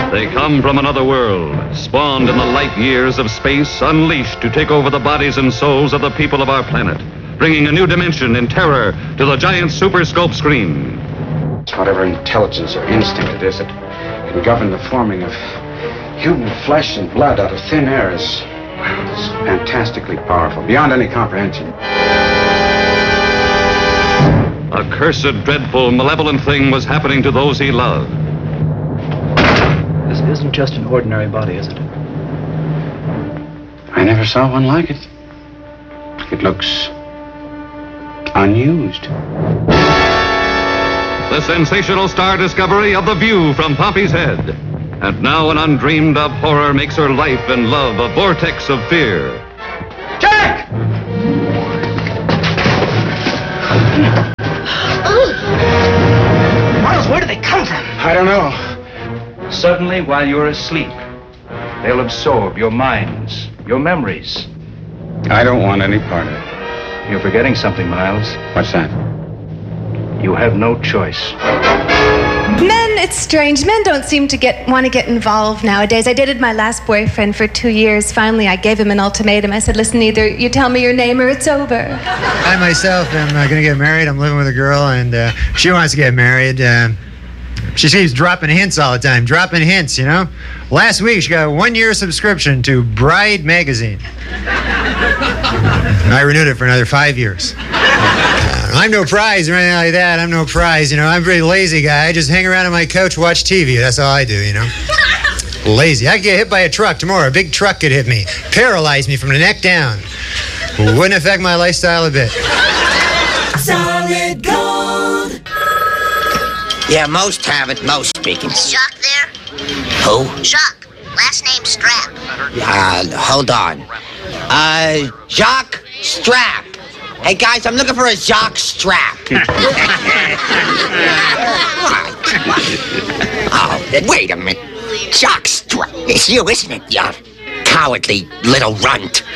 They come from another world, spawned in the light years of space, unleashed to take over the bodies and souls of the people of our planet, bringing a new dimension in terror to the giant Super Scope screen. Whatever intelligence or instinct it is that can govern the forming of human flesh and blood out of thin air is it's fantastically powerful, beyond any comprehension. A cursed, dreadful, malevolent thing was happening to those he loved. This isn't just an ordinary body, is it? I never saw one like it. It looks unused. The sensational star discovery of The View from Pompey's Head. And now an undreamed of horror makes her life and love a vortex of fear. Jack! Miles, where do they come from? I don't know. Suddenly, while you're asleep, they'll absorb your minds, your memories. I don't want any part of it. You're forgetting something, Miles. What's that? You have no choice. Men, it's strange. Men don't seem to want to get involved nowadays. I dated my last boyfriend for 2 years. Finally, I gave him an ultimatum. I said, listen, either you tell me your name or it's over. I myself am going to get married. I'm living with a girl, and she wants to get married. She keeps dropping hints all the time. Dropping hints, you know? Last week, she got a 1-year subscription to Bride magazine. And I renewed it for another 5 years. I'm no prize or anything like that. I'm no prize, you know. I'm a pretty lazy guy. I just hang around on my couch, watch TV. That's all I do, you know. Lazy. I could get hit by a truck tomorrow. A big truck could hit me. Paralyze me from the neck down. Wouldn't affect my lifestyle a bit. Solid Gold. Yeah, most have it, most speaking. Is Jacques there? Who? Jacques. Last name Strap. Hold on. Jacques Strap. Hey, guys, I'm looking for a Jacques Strap. Oh, wait a minute. Jacques Strap. It's you, isn't it, you cowardly little runt?